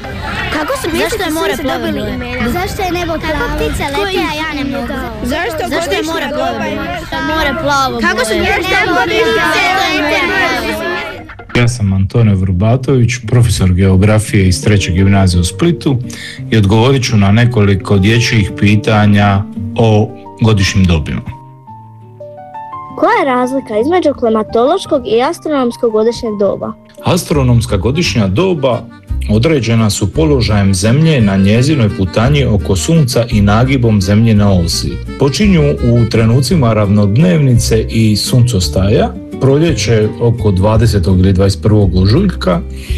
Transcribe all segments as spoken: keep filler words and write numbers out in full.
Kako su Zašto je more sunce dobili plave? imena? Zašto je nebo plavo? Kako ptice lete, a ja ne mogu? Zašto, Zašto je more godišnja plavo? doba ima- More plavo. Kako su boje. nebo plavo? Ja sam Antonio Vrbatović, profesor geografije iz treće gimnazije u Splitu i odgovorit ću na nekoliko dječjih pitanja o godišnjim dobima. Koja je razlika između klimatološkog i astronomskog godišnjeg doba? Astronomska godišnja doba određena su položajem Zemlje na njezinoj putanji oko Sunca i nagibom Zemlje na osi. Počinju u trenucima ravnodnevnice i suncostaja, proljeće oko dvadesetog ili dvadeset prvog ožujka,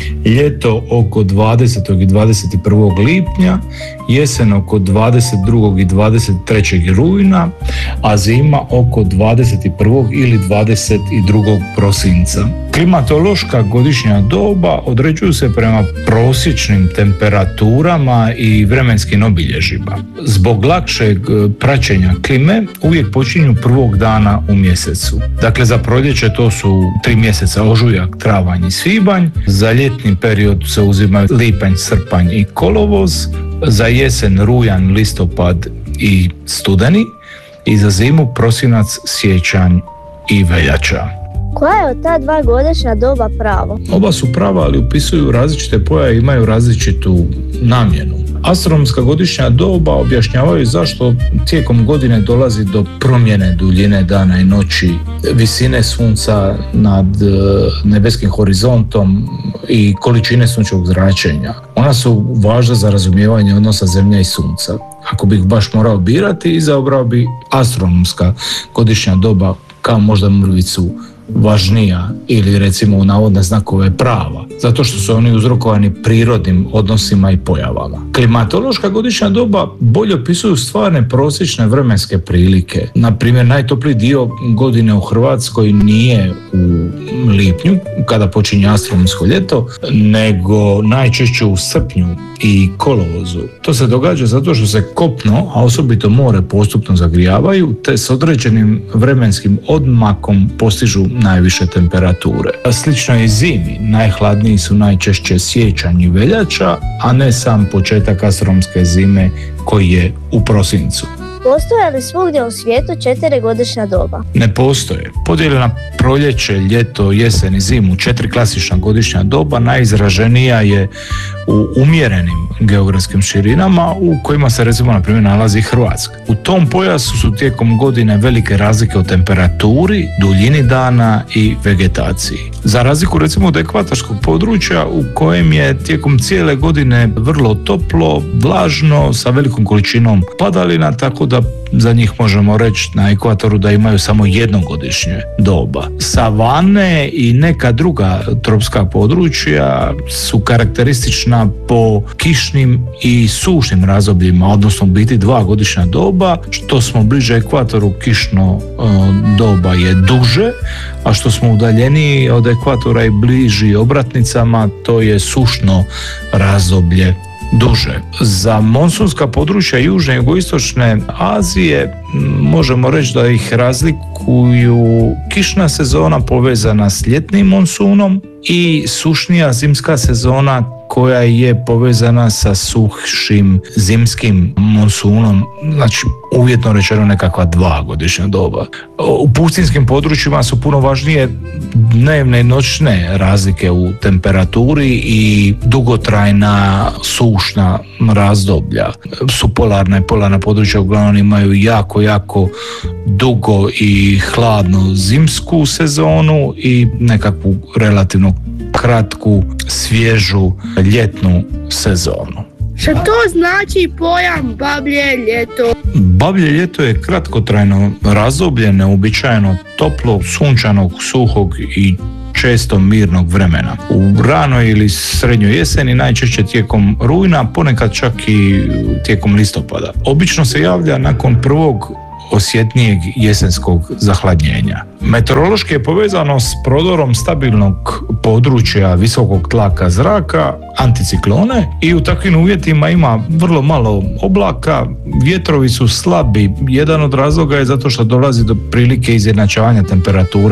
ljeto oko dvadesetog i dvadeset prvog lipnja, jesen oko dvadeset drugog i dvadeset trećeg rujna, a zima oko dvadeset prvog ili dvadeset drugog prosinca. Klimatološka godišnja doba određuju se prema prosječnim temperaturama i vremenskim obilježjima. Zbog lakšeg praćenja klime uvijek počinju prvog dana u mjesecu. Dakle, za proljeće to su tri mjeseca, ožujak, travanj i svibanj. Za ljetni period se uzimaju lipanj, srpanj i kolovoz. Za jesen rujan, listopad i studeni. I za zimu prosinac, siječanj i veljača. Koja je od ta dva godišnja doba pravo? Oba su prava, ali upisuju različite pojave i imaju različitu namjenu. Astronomska godišnja doba objašnjavaju zašto tijekom godine dolazi do promjene duljine dana i noći, visine sunca nad nebeskim horizontom i količine sunčevog zračenja. Ona su važna za razumijevanje odnosa Zemlje i Sunca. Ako bih baš morao birati, izabrao bi astronomska godišnja doba kao možda mrvicu važnija ili recimo u navodne znakove prava, zato što su oni uzrokovani prirodnim odnosima i pojavama. Klimatološka godišnja doba bolje opisuju stvarne prosječne vremenske prilike. Na primjer, najtopliji dio godine u Hrvatskoj nije u lipnju, kada počinje astronomsko ljeto, nego najčešće u srpnju i kolovozu. To se događa zato što se kopno, a osobito more, postupno zagrijavaju, te s određenim vremenskim odmakom postižu najviše temperature. Slično je i zimi. Najhladniji su najčešće siječanj i veljača, a ne sam početak astronomske zime koji je u prosincu. Postoje li svugdje u svijetu četiri godišnja doba? Ne postoje. Podijeljena proljeće, ljeto, jesen i zimu, četiri klasična godišnja doba, najizraženija je u umjerenim geografskim širinama u kojima se recimo na primjer nalazi Hrvatska. U tom pojasu su tijekom godine velike razlike u temperaturi, duljini dana i vegetaciji. Za razliku recimo od ekvatorskog područja u kojem je tijekom cijele godine vrlo toplo, vlažno, sa velikom količinom padalina, tako da za njih možemo reći na ekvatoru da imaju samo jednogodišnje doba. Savane i neka druga tropska područja su karakteristična po kišnim i sušnim razdobljima, odnosno biti dva godišnja doba. Što smo bliže ekvatoru, kišno e, doba je duže, a što smo udaljeniji od ekvatora i bliži obratnicama, to je sušno razdoblje duže. Za monsunska područja južne i jugoistočne Azije možemo reći da ih razlikuju kišna sezona povezana s ljetnim monsunom i sušnija zimska sezona koja je povezana sa sušim zimskim monsunom, znači uvjetno rečeno nekakva dva godišnja doba. U pustinskim područjima su puno važnije dnevne i noćne razlike u temperaturi i dugotrajna sušna razdoblja. Subpolarna i polarna područja uglavnom imaju jako, jako dugo i hladnu zimsku sezonu i nekakvu relativno kratku, svježu ljetnu sezonu. Što to znači pojam bablje ljeto? Bablje ljeto je kratkotrajno razdoblje neuobičajeno toplog, sunčanog, suhog i često mirnog vremena. U ranoj ili srednjoj jeseni, najčešće tijekom rujna, ponekad čak i tijekom listopada. Obično se javlja nakon prvog osjetnijeg jesenskog zahladnjenja. Meteorološki je povezano s prodorom stabilnog područja visokog tlaka zraka, anticiklone, i u takvim uvjetima ima vrlo malo oblaka, vjetrovi su slabi. Jedan od razloga je zato što dolazi do prilike izjednačavanja temperature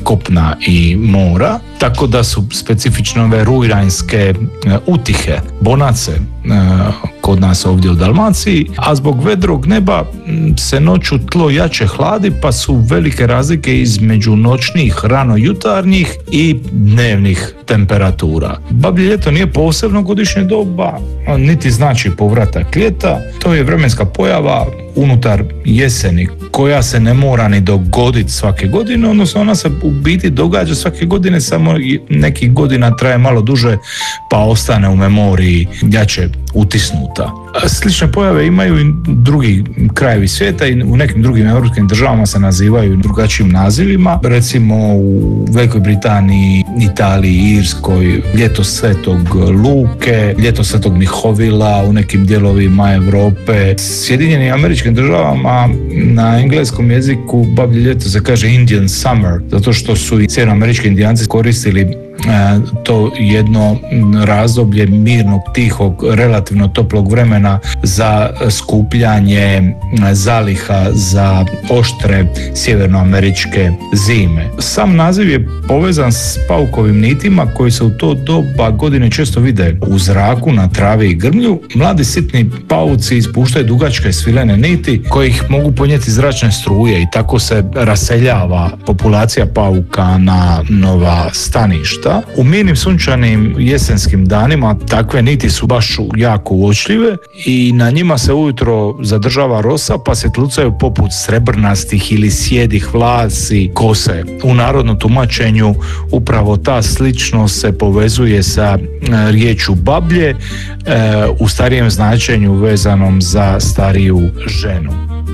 kopna i mora, tako da su specifično ove rujranjske utihe, bonace, kod nas ovdje u Dalmaciji, a zbog vedrog neba se noću tlo jače hladi, pa su velike razlike između noćnih, rano jutarnjih i dnevnih temperatura. Bablje ljeto nije posebno godišnje doba, niti znači povratak ljeta, to je vremenska pojava unutar jeseni koja se ne mora ni dogoditi svake godine, odnosno ona se u biti događa svake godine, samo nekih godina traje malo duže pa ostane u memoriji jače utisnuta. Slične pojave imaju i drugi krajevi svijeta i u nekim drugim europskim državama se nazivaju drugačijim nazivima. Recimo u Velikoj Britaniji, Italiji, Irskoj ljeto Svetog Luke, ljeto Svetog Mihovila, u nekim dijelovima Europe. Sjedinjenim Američkim državama na engleskom jeziku bablje ljeto se kaže Indian Summer, zato što su i sjevernoamerički indijanci koristili to jedno razdoblje mirnog, tihog, relativno toplog vremena za skupljanje zaliha za oštre sjevernoameričke zime. Sam naziv je povezan s paukovim nitima koji se u to doba godine često vide u zraku, na travi i grmlju. Mladi sitni pauci ispuštaju dugačke svilene niti koje ih mogu ponijeti zračne struje i tako se raseljava populacija pauka na nova staništa. U mirnim sunčanim jesenskim danima takve niti su baš jako uočljive i na njima se ujutro zadržava rosa pa se tlucaju poput srebrnastih ili sjedih vlasi kose. U narodnom tumačenju upravo ta sličnost se povezuje sa riječju bablje, u starijem značenju vezanom za stariju ženu.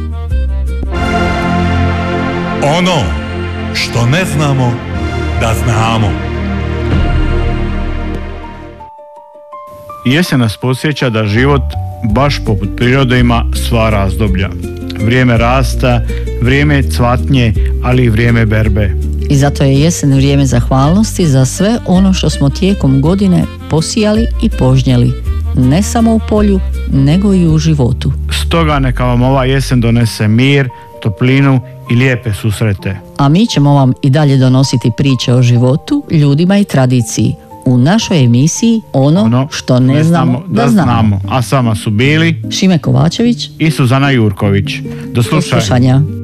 Ono što ne znamo da znamo. Jesen nas podsjeća da život baš poput prirode ima sva razdoblja. Vrijeme rasta, vrijeme cvatnje, ali i vrijeme berbe. I zato je jesen vrijeme zahvalnosti za sve ono što smo tijekom godine posijali i požnjeli. Ne samo u polju, nego i u životu. Stoga neka vam ova jesen donese mir, toplinu i lijepe susrete. A mi ćemo vam i dalje donositi priče o životu, ljudima i tradiciji u našoj emisiji Ono, ono što ne, ne znamo da, da znamo. znamo. A sama su bili Šime Kovačević i Suzana Jurković. Do slušanja. Do slušanja.